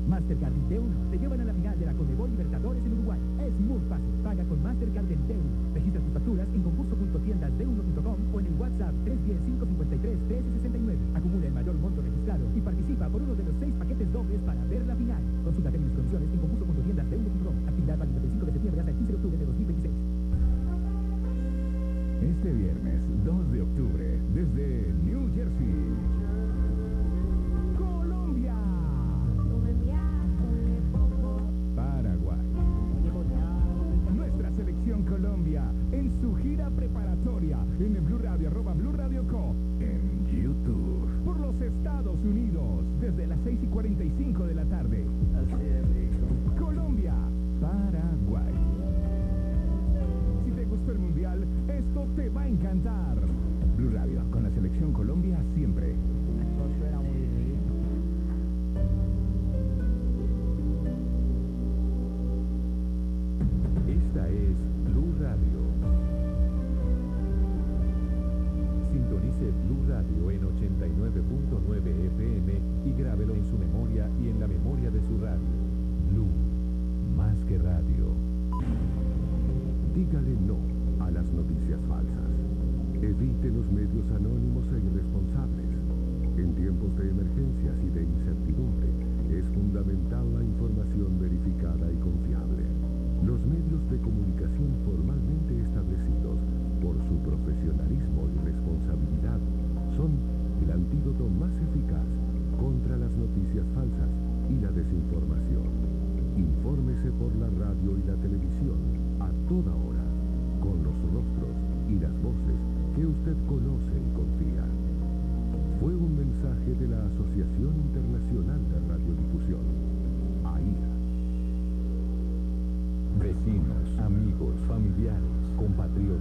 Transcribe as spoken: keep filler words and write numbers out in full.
Mastercard y T uno te llevan a la final de la Conmebol Libertadores en Uruguay. Es muy fácil. Paga con Mastercard en T uno. Registra tus facturas en concurso punto tiendas d uno punto com o en el WhatsApp tres uno cero, cinco cinco tres, uno tres seis nueve. Acumula el mayor monto registrado y participa por uno de los seis paquetes dobles para ver la final. Consulta términos y condiciones en concurso punto tiendas d uno punto com. Actividad válida del cinco de septiembre hasta el quince de octubre de dos mil veintiséis. Este viernes dos de octubre, desde New Jersey, Colombia, Paraguay. Nuestra selección Colombia en su gira preparatoria en el Blue Radio, arroba Blue Radio Co. En YouTube. Por los Estados Unidos, desde las seis y cuarenta y cinco de la tarde. Así es, rico. Colombia, Paraguay. Si te gustó el Mundial, esto te va a encantar. Blue Radio, con la selección Colombia siempre. Eso suena muy rico. Esta es Blue Radio. Sintonice Blue Radio en ochenta y nueve punto nueve F M y grábelo en su memoria y en la memoria de su radio. Blue, más que radio. Dígale no a las noticias falsas. Evite los medios anónimos e irresponsables. En tiempos de emergencias y de incertidumbre, es fundamental la información verificada y confiable. Los medios de comunicación formalmente establecidos por su profesionalismo y responsabilidad son el antídoto más eficaz contra las noticias falsas y la desinformación. Infórmese por la radio y la televisión a toda hora, con los rostros y las voces que usted conoce y confía. Fue un mensaje de la Asociación Internacional de Radiodifusión, A I R A. Vecinos, amigos, familiares, compatriotas.